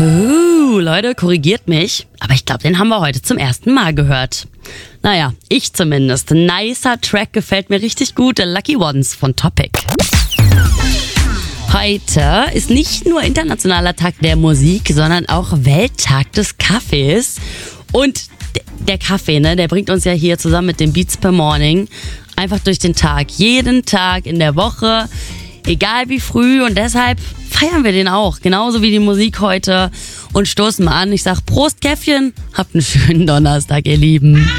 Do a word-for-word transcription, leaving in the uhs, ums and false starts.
Uh, Leute, korrigiert mich, aber ich glaube, den haben wir heute zum ersten Mal gehört. Naja, ich zumindest. Nicer Track, gefällt mir richtig gut. The Lucky Ones von Topic. Heute ist nicht nur Internationaler Tag der Musik, sondern auch Welttag des Kaffees. Und der Kaffee, ne, der bringt uns ja hier zusammen mit den Beats per Morning einfach durch den Tag. Jeden Tag in der Woche, egal wie früh. Und deshalb feiern wir den auch, genauso wie die Musik heute. Und stoßen mal an. Ich sag Prost, Käffchen. Habt einen schönen Donnerstag, ihr Lieben.